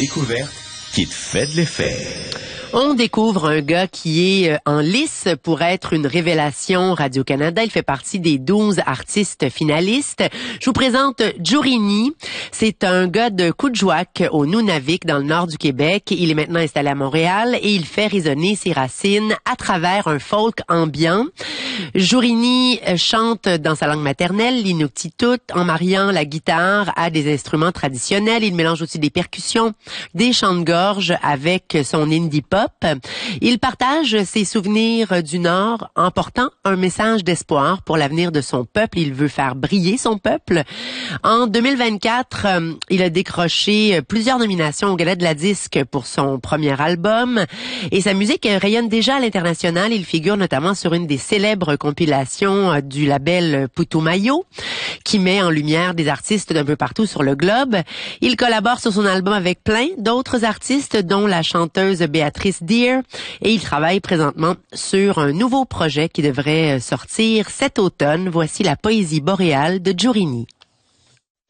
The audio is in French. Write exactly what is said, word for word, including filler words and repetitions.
découverte qui te fait de l'effet. On découvre un gars qui est en lice pour être une révélation Radio-Canada. Il fait partie des douze artistes finalistes. Je vous présente Djorini. C'est un gars de Coudjouac au Nunavik, dans le nord du Québec. Il est maintenant installé à Montréal et il fait résonner ses racines à travers un folk ambiant. Djorini chante dans sa langue maternelle, l'inuktitut, en mariant la guitare à des instruments traditionnels. Il mélange aussi des percussions, des chants de gorge avec son indie pop. Il partage ses souvenirs du Nord en portant un message d'espoir pour l'avenir de son peuple. Il veut faire briller son peuple. En deux mille vingt-quatre, il a décroché plusieurs nominations au Gala de la Disque pour son premier album. Et sa musique rayonne déjà à l'international. Il figure notamment sur une des célèbres compilations du label Putumayo, qui met en lumière des artistes d'un peu partout sur le globe. Il collabore sur son album avec plein d'autres artistes, dont la chanteuse Béatrice Deer, et il travaille présentement sur un nouveau projet qui devrait sortir cet automne. Voici la poésie boréale de Djorini.